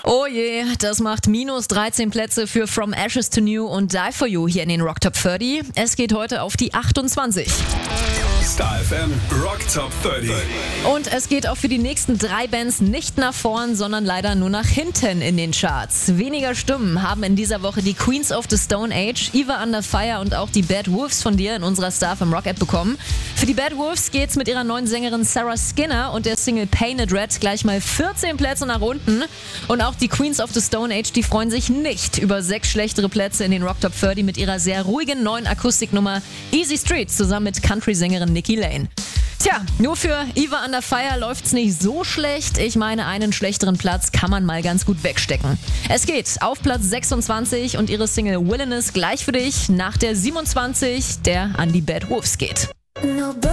Oh je, das macht minus 13 Plätze für From Ashes to New und Die For You hier in den Rock Top 30. Es geht heute auf die 28. Star FM Rock Top 30. Und es geht auch für die nächsten 3 Bands nicht nach vorn, sondern leider nur nach hinten in den Charts. Weniger Stimmen haben in dieser Woche die Queens of the Stone Age, Eva Under Fire und auch die Bad Wolves von dir in unserer Star FM Rock App bekommen. Für die Bad Wolves geht's mit ihrer neuen Sängerin Sarah Skinner und der Single Painted Red gleich mal 14 Plätze nach unten. Und auch die Queens of the Stone Age, die freuen sich nicht über 6 schlechtere Plätze in den Rock Top 30 mit ihrer sehr ruhigen neuen Akustiknummer Easy Street zusammen mit Country-Sängerin Nikki Lane. Tja, nur für Eva Under Fire läuft's nicht so schlecht. Ich meine, einen schlechteren Platz kann man mal ganz gut wegstecken. Es geht auf Platz 26 und ihre Single Wilderness gleich für dich nach der 27, der an die Bad Wolves geht.